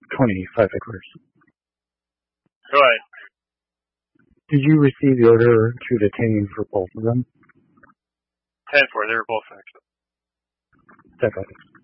25 hectares. Right. Did you receive the order to detain for both of them? 10-4, they were both fixed. Definitely.